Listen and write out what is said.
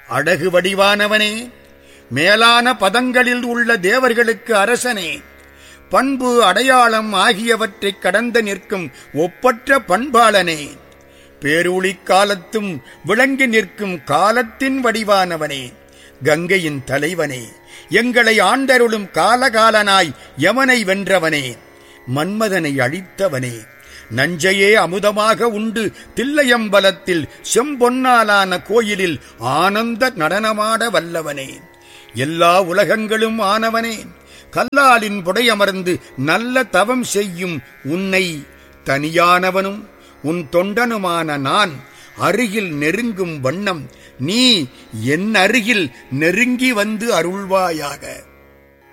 அழகு வடிவானவனே, மேலான பதங்களில் உள்ள தேவர்களுக்கு அரசனே, பண்பு அடையாளம் ஆகியவற்றைக் கடந்து நிற்கும் ஒப்பற்ற பண்பாளனே, பேரூழி காலத்தும் விளங்கி நிற்கும் காலத்தின் வடிவானவனே, கங்கையின் தலைவனே, எங்களை ஆண்டருளும் காலகாலனாய் யமனை வென்றவனே, மன்மதனை அழித்தவனே, நஞ்சையே அமுதமாக உண்டு தில்லையம்பலத்தில் செம்பொன்னாலான கோயிலில் ஆனந்த நடனமாட வல்லவனே, எல்லா உலகங்களும் ஆனவனே, கல்லாலின் புடையமர்ந்து நல்ல தவம் செய்யும் உன்னை தனியானவனும் உன் தொண்டனுமான நான் அருகில் நெருங்கும் வண்ணம் நீ என் அருகில் நெருங்கி வந்து அருள்வாயாக.